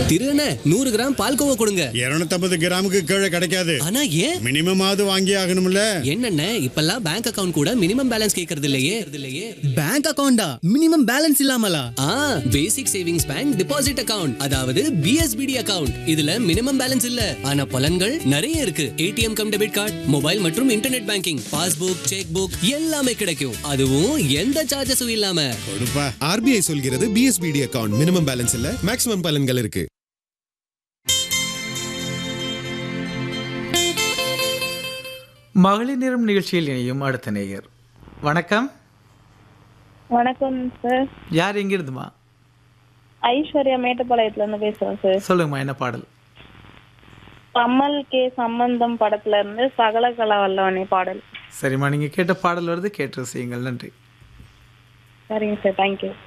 திருண்ண 100 gram palkova கொடுங்க. 250 கிராமுக்கு கீழே கிடைக்காது. ஆனா ஏன்? மினிமம் ஆவது வாங்கி ஆகணும்ல. என்னண்ணே இப்பெல்லாம் பேங்க் அக்கவுண்ட் கூட மினிமம் பேலன்ஸ் கேக்குறது இல்லையே. Bank அக்கவுண்டா minimum balance இல்லாமலா? பேசிக் சேவிங்ஸ் பேங்க் டிபாசிட் அக்கவுண்ட், அதாவது பிஎஸ்பிடி அக்கவுண்ட். இதுல மினிமம் பேலன்ஸ் இல்ல, ஆனா பலன்கள் நிறைய இருக்கு. ATM come debit card, mobile மற்றும் internet banking, passbook, check book எல்லாமே கிடைக்கும். அதுவும் எந்த சார்ஜஸும் இல்லாம. ஆர்பிஐ சொல்கிறது பிஎஸ்பிடி அக்கவுண்ட் மினிமம் பேலன்ஸ் இல்ல, மேக்ஸிமம் பலன்கள் இருக்கு. மகளிர் நேரம் நிகழ்ச்சியில் இணையும் அடுத்த நேயர். வணக்கம். வணக்கம் சார். யார் எங்கிருந்துமா? ஐஸ்வர்யா மேட்டுப்பாளையத்துல இருந்து பேசுறேன் சார். சொல்லுங்கம்மா, என்ன பாடல்? கமல் கே சம்பந்தம் படத்துல இருந்து சகல கலா வல்லவனே பாடல். சரிம்மா, நீங்க கேட்ட பாடல் வருது, கேட்டு ரசியுங்கள். நன்றி. சரிங்க சார், தேங்க்யூ.